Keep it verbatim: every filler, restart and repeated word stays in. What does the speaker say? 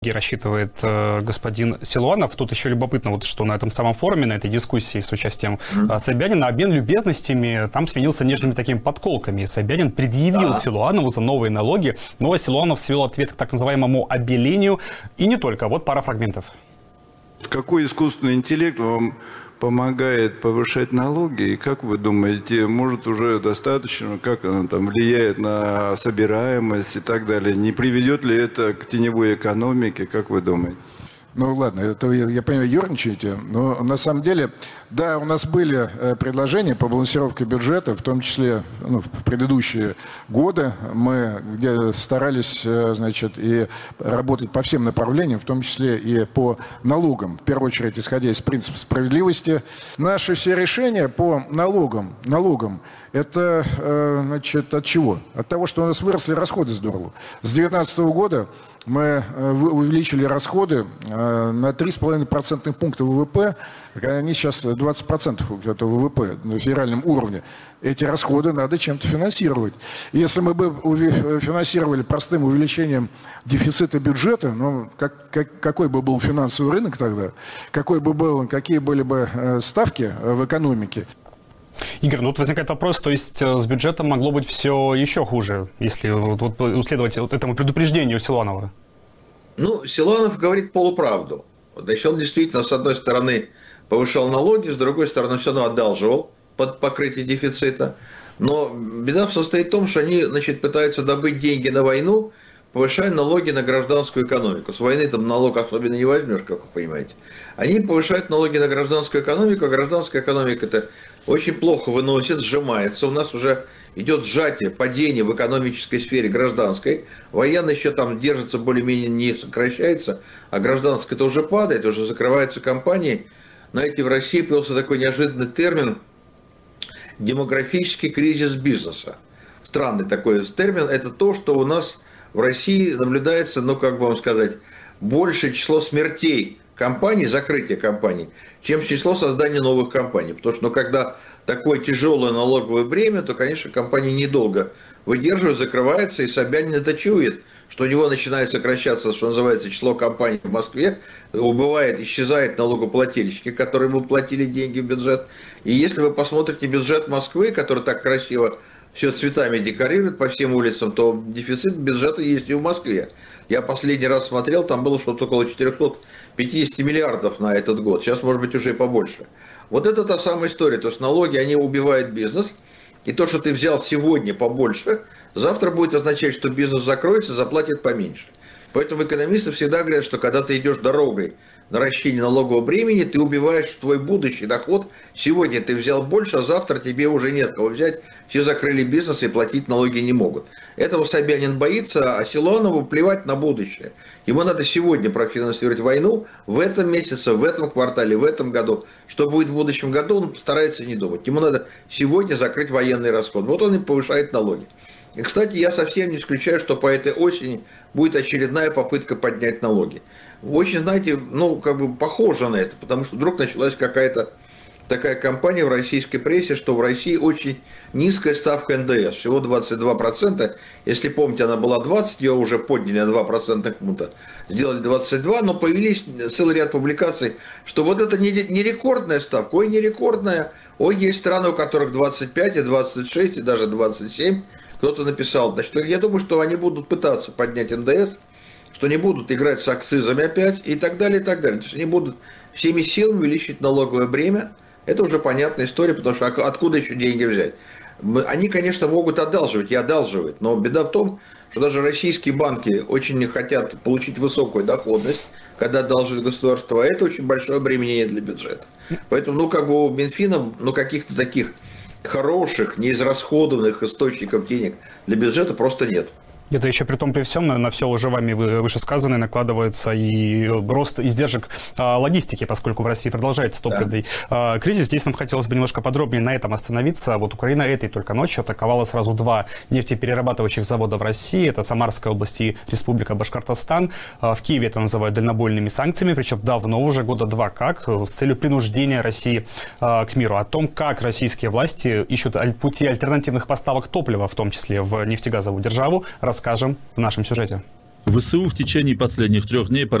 рассчитывает э, господин Силуанов. Тут еще любопытно, вот, что на этом самом форуме, на этой дискуссии с участием э, Собянина, обмен любезностями там сменился нежными такими подколками. Собянин предъявил да. Силуанову за новые налоги, но Силуанов свел ответ к так называемому обелению. И не только. Вот пара фрагментов. Какой искусственный интеллект вам помогает повышать налоги? И как вы думаете, может уже достаточно, как она там влияет на собираемость и так далее? Не приведет ли это к теневой экономике, как вы думаете? Ну ладно, это я, я понимаю, ерничаете, но на самом деле, да, у нас были предложения по балансировке бюджета, в том числе ну, в предыдущие годы мы где старались, значит, и работать по всем направлениям, в том числе и по налогам, в первую очередь, исходя из принципа справедливости. Наши все решения по налогам, налогам это, значит, от чего? От того, что у нас выросли расходы здорово. С две тысячи девятнадцатого года мы увеличили расходы на три с половиной процентных пункта ВВП. Они сейчас двадцать процентов это ВВП на федеральном уровне. Эти расходы надо чем-то финансировать. Если мы бы финансировали простым увеличением дефицита бюджета, ну, как, как, какой бы был финансовый рынок тогда, какой бы был, какие были бы ставки в экономике? Игорь, ну вот возникает вопрос, то есть с бюджетом могло быть все еще хуже, если вот, вот, уследовать вот этому предупреждению Силуанова? Ну, Силуанов говорит полуправду. Значит, он действительно, с одной стороны, повышал налоги, с другой стороны, все равно одалживал под покрытие дефицита. Но беда состоит в том, что они, значит, пытаются добыть деньги на войну, повышая налоги на гражданскую экономику. С войны там налог особенно не возьмешь, как вы понимаете. Они повышают налоги на гражданскую экономику, а гражданская экономика это очень плохо выносит, сжимается. У нас уже идет сжатие, падение в экономической сфере гражданской. Военная еще там держится, более-менее не сокращается, а гражданская-то уже падает, уже закрываются компании. Знаете, в России появился такой неожиданный термин «демографический кризис бизнеса». Странный такой термин. Это то, что у нас в России наблюдается, ну как бы вам сказать, большее число смертей компаний, закрытия компаний, чем число создания новых компаний. Потому что ну, когда такое тяжелое налоговое бремя, то, конечно, компании недолго выдерживают, закрываются, и Собянин это чует, что у него начинает сокращаться, что называется, число компаний в Москве, убывает, исчезает налогоплательщики, которые ему платили деньги в бюджет. И если вы посмотрите бюджет Москвы, который так красиво все цветами декорирует по всем улицам, то дефицит бюджета есть и в Москве. Я последний раз смотрел, там было что-то около четыреста пятьдесят миллиардов на этот год. Сейчас, может быть, уже и побольше. Вот это та самая история. То есть налоги, они убивают бизнес. И то, что ты взял сегодня побольше, завтра будет означать, что бизнес закроется, заплатит поменьше. Поэтому экономисты всегда говорят, что когда ты идешь дорогой наращения налогового бремени, ты убиваешь твой будущий доход. Сегодня ты взял больше, а завтра тебе уже нет кого взять. Все закрыли бизнес и платить налоги не могут. Этого Собянин боится, а Силуанову плевать на будущее. Ему надо сегодня профинансировать войну, в этом месяце, в этом квартале, в этом году. Что будет в будущем году, он старается не думать. Ему надо сегодня закрыть военный расход. Вот он и повышает налоги. И, кстати, я совсем не исключаю, что по этой осени будет очередная попытка поднять налоги. Очень, знаете, ну, как бы похоже на это, потому что вдруг началась какая-то такая кампания в российской прессе, что в России очень низкая ставка эн дэ эс, всего двадцать два процента. Если помните, она была двадцать, ее уже подняли на два процентных пункта, сделали двадцать два, но появились целый ряд публикаций, что вот это не, не рекордная ставка, ой, не рекордная, ой, есть страны, у которых двадцать пять, и двадцать шесть, и даже двадцать семь. Кто-то написал, значит, я думаю, что они будут пытаться поднять эн дэ эс, что не будут играть с акцизами опять и так далее, и так далее. То есть они будут всеми силами увеличить налоговое бремя. Это уже понятная история, потому что откуда еще деньги взять? Они, конечно, могут одалживать и одалживают, но беда в том, что даже российские банки очень не хотят получить высокую доходность, когда одалживает государство, а это очень большое обременение для бюджета. Поэтому, ну, как бы у Минфина, ну, каких-то таких хороших, неизрасходованных источников денег для бюджета просто нет. Это еще при том, при всем, на все уже вами вышесказанное накладывается и рост издержек а, логистики, поскольку в России продолжается топливный да. а, кризис. Здесь нам хотелось бы немножко подробнее на этом остановиться. Вот Украина этой только ночью атаковала сразу два нефтеперерабатывающих завода в России. Это Самарская область и Республика Башкортостан. А, в Киеве это называют дальнобойными санкциями, причем давно, уже года два как, с целью принуждения России а, к миру. О том, как российские власти ищут пути альтернативных поставок топлива, в том числе в нефтегазовую державу, расскажем в нашем сюжете. ВСУ в течение последних трех дней